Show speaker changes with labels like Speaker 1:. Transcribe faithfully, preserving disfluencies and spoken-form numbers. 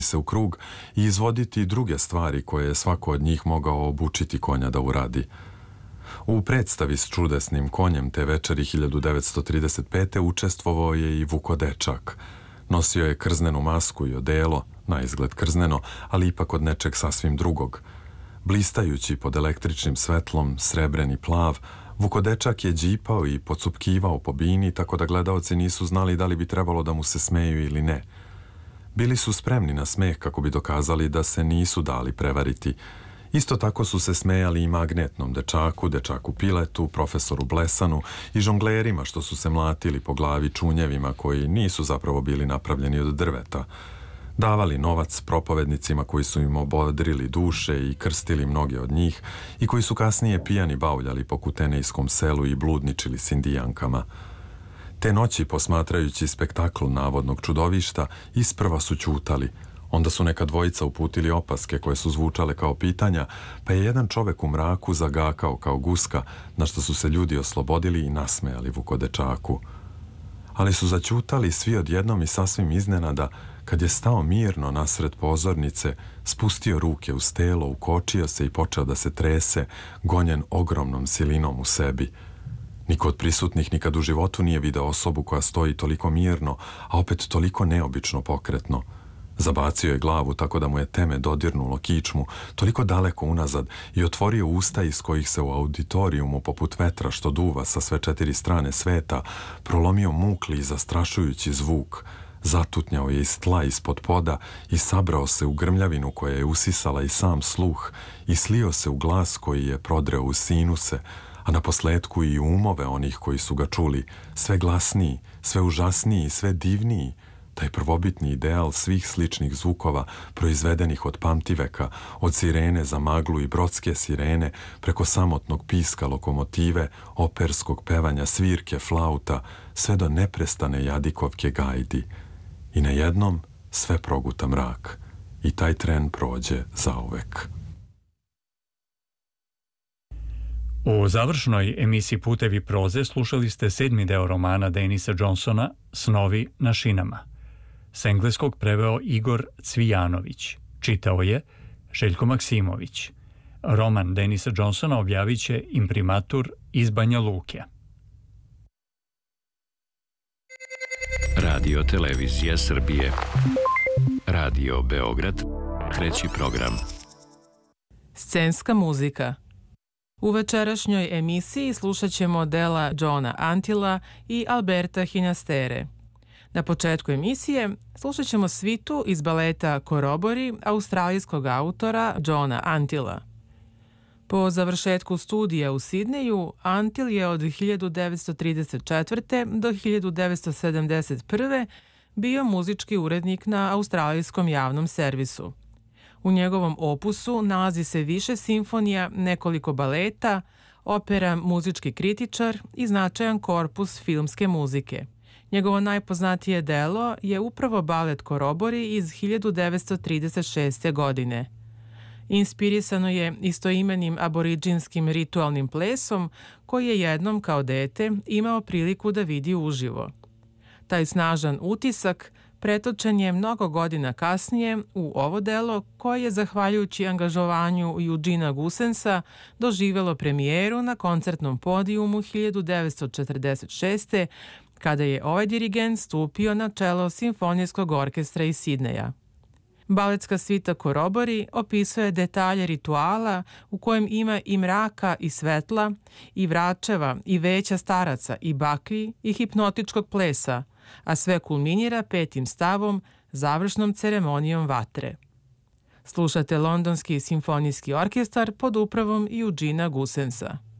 Speaker 1: se u krug i izvoditi druge stvari koje je svako od njih mogao obučiti konja da uradi. U predstavi s čudesnim konjem te večeri hiljadu devetsto trideset pete. učestvovao je i Vukodečak. Nosio je krznenu masku i odelo, na izgled krzneno, ali ipak od nečeg sasvim drugog. Blistajući pod električnim svetlom, srebreni plav, Vukodečak je đipao i pocupkivao po bini, tako da gledaoci nisu znali da li bi trebalo da mu se smeju ili ne. Bili su spremni na smeh kako bi dokazali da se nisu dali prevariti. Isto tako su se smejali i magnetnom dečaku, dečaku Piletu, profesoru Blesanu i žonglerima što su se mlatili po glavi čunjevima koji nisu zapravo bili napravljeni od drveta. Davali novac propovednicima koji su im obodrili duše i krstili mnoge od njih i koji su kasnije pijani bauljali po kutenejskom selu i bludničili s indijankama. Te noći, posmatrajući spektakl navodnog čudovišta, isprva su ćutali. Onda su neka dvojica uputili opaske koje su zvučale kao pitanja, pa je jedan čovek u mraku zagakao kao guska, na što su se ljudi oslobodili i nasmejali Vukodečaku. Ali su zaćutali svi odjednom i sasvim iznenada, kad je stao mirno nasred pozornice, spustio ruke u stelo, ukočio se i počeo da se trese, gonjen ogromnom silinom u sebi. Niko od prisutnih nikad u životu nije video osobu koja stoji toliko mirno, a opet toliko neobično pokretno. Zabacio je glavu tako da mu je teme dodirnulo kičmu, toliko daleko unazad, i otvorio usta iz kojih se u auditorijumu, poput vetra što duva sa sve četiri strane sveta, prolomio mukli i zastrašujući zvuk. Zatutnjao je iz tla ispod poda i sabrao se u grmljavinu koja je usisala i sam sluh i slio se u glas koji je prodreo u sinuse, a na posledku i umove onih koji su ga čuli, sve glasniji, sve užasniji, sve divniji, taj prvobitni ideal svih sličnih zvukova proizvedenih od pamtiveka, od sirene za maglu i brodske sirene, preko samotnog piska lokomotive, operskog pevanja svirke, flauta, sve do neprestane jadikovke gajdi. I najednom sve proguta mrak i taj tren prođe zauvek.
Speaker 2: U završnoj emisiji Putevi proze slušali ste sedmi deo romana Denisa Johnsona Snovi na šinama. S engleskog preveo Igor Cvijanović. Čitao je Željko Maksimović. Roman Denisa Johnsona objavit će Imprimatur iz Banja Luke.
Speaker 3: Radio Televizija Srbije. Radio Beograd. Treći program.
Speaker 4: Scenska muzika. U večerašnjoj emisiji slušat ćemo dela Johna Antilla i Alberta Hinastere. Na početku emisije slušat ćemo svitu iz baleta Korobori australijskog autora Johna Antilla. Po završetku studija u Sidneju, Antill je od hiljadu devetsto trideset četvrte. do hiljadu devetsto sedamdeset prve. bio muzički urednik na australijskom javnom servisu. U njegovom opusu nalazi se više simfonija, nekoliko baleta, opera Muzički kritičar i značajan korpus filmske muzike. Njegovo najpoznatije delo je upravo balet Korobori iz hiljadu devetsto trideset šeste. godine. Inspirisano je istoimenim aboriđinskim ritualnim plesom koji je jednom kao dete imao priliku da vidi uživo. Taj snažan utisak pretočen je mnogo godina kasnije u ovo delo koje je, zahvaljujući angažovanju Eugena Goosensa, doživelo premijeru na koncertnom podijumu hiljadu devetsto četrdeset šeste. kada je ovaj dirigent stupio na čelo Simfonijskog orkestra iz Sidneja. Baletska svita Korobori opisuje detalje rituala u kojem ima i mraka i svetla, i vračeva, i veća staraca, i baklji, i hipnotičkog plesa, a sve kulminira petim stavom, završnom ceremonijom vatre. Slušate Londonski simfonijski orkestar pod upravom Eugena Goosensa.